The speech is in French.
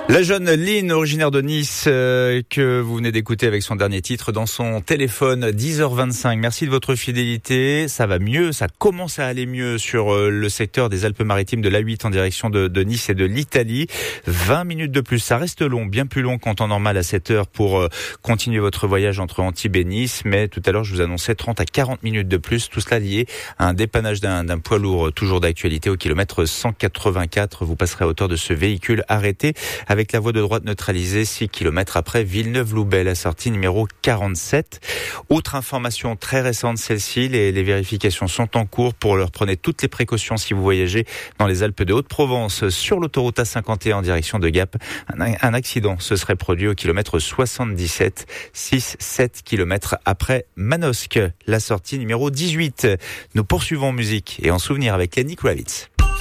La jeune Lynn, originaire de Nice, que vous venez d'écouter avec son dernier titre dans son téléphone, 10h25. Merci de votre fidélité. Ça va mieux, ça commence à aller mieux sur le secteur des Alpes-Maritimes de l'A8 en direction de Nice et de l'Italie. 20 minutes de plus, ça reste long, bien plus long qu'en temps normal à 7h pour continuer votre voyage entre Antibes et Nice. Mais tout à l'heure, je vous annonçais 30 à 40 minutes de plus. Tout cela lié à un dépannage d'un poids lourd, toujours d'actualité, au kilomètre 184. Vous passerez à hauteur de ce véhicule arrêté avec la voie de droite neutralisée 6 km après Villeneuve-Loubet, la sortie numéro 47. Autre information très récente, celle-ci, les vérifications sont en cours. Pour leur prenez toutes les précautions si vous voyagez dans les Alpes de Haute-Provence. Sur l'autoroute A51 en direction de Gap, un accident se serait produit au kilomètre 77, 6-7 km après Manosque, la sortie numéro 18. Nous poursuivons en musique et en souvenir avec Lenny Kravitz.